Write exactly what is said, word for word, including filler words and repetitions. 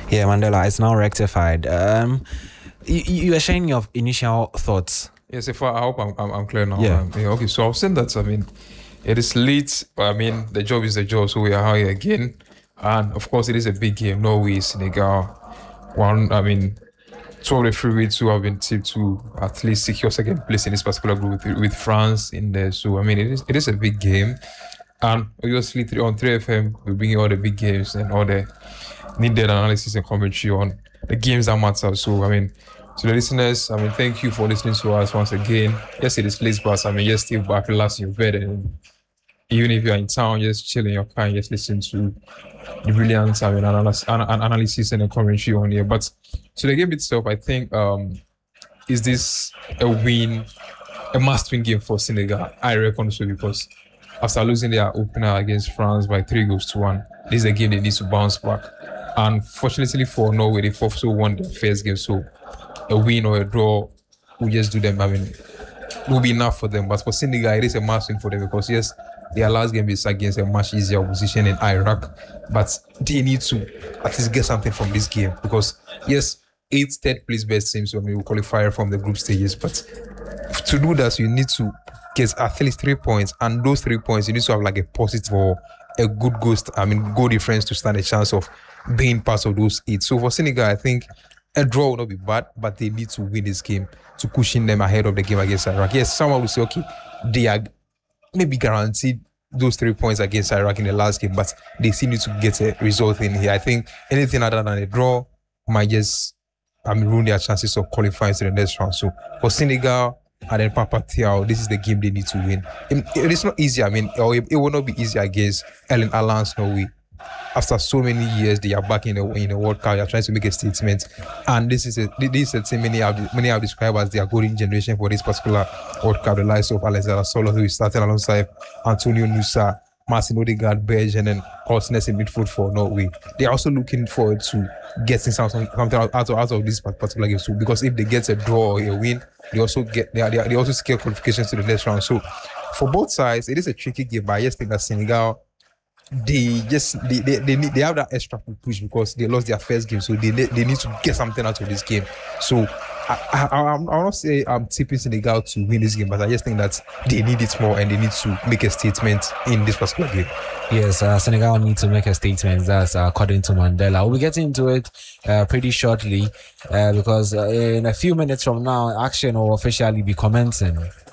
Yeah, Mandela, it's now rectified. Um, you, you were sharing your initial thoughts. Yes, if I, I hope I'm, I'm, I'm clear now. Yeah. Um, yeah. Okay, so I was saying that, I mean, it is late, but I mean, the job is the job, so we are here again. And of course, it is a big game. Norway, Senegal, one, I mean, two of the favorites who have been tipped to at least secure second place in this particular group with, with France in there. So, I mean, it is it is a big game. And obviously, three, on three F M, we bring you all the big games and all the needed analysis and commentary on the games that matter. So, I mean, to the listeners, I mean, thank you for listening to us once again. Yes, it is late, but I mean, yes, still back, relax in your bed. And even if you're in town, just chill in your car and just listen to the brilliant I mean, analysis, an, an analysis and a commentary on here. But to the game itself, I think, um, is this a win, a must-win game for Senegal? I reckon so, because after losing their opener against France by three goals to one, this is a game they need to bounce back. And fortunately for Norway, they've also won their first game, so a win or a draw will just do them, I mean, will be enough for them. But for Senegal, it is a must win for them because, yes, their last game is against a much easier opposition in Iraq, but they need to at least get something from this game because, yes, eight third place best teams when we will qualify from the group stages, but to do that, you need to get at least three points, and those three points, you need to have like a positive or a good ghost, I mean, goal difference to stand a chance of being part of those eight. So for Senegal, I think a draw will not be bad, but they need to win this game to cushion them ahead of the game against Iraq. Yes, someone will say, okay, they are maybe guaranteed those three points against Iraq in the last game, but they still need to get a result in here. I think anything other than a draw might just, I mean, ruin their chances of qualifying to the next round. So for Senegal and then Papa Thiaw, this is the game they need to win. It, it is not easy. I mean, it, it will not be easy against Erling Haaland's Norway. After so many years, they are back in a in a World Cup. They are trying to make a statement, and this is a this is a team many have many have described as their golden generation for this particular World Cup. The likes of Alexander Solo, who is starting alongside Antonio Nusa, Martin Odegaard, Berge, and then Holtness in midfield for Norway. They are also looking forward to getting something something out of out of this particular game too. Because if they get a draw or a win, they also get they are, they, are, they also secure qualifications to the next round. So for both sides, it is a tricky game. But I just think that Senegal, they just they, they they need they have that extra push because they lost their first game, so they they need to get something out of this game. So I I I'm, I will not say I'm tipping Senegal to win this game, but I just think that they need it more and they need to make a statement in this particular game. Yes, uh, Senegal need to make a statement. That's uh, according to Mandela. We'll be getting into it uh, pretty shortly uh, because uh, in a few minutes from now, action will officially be commencing.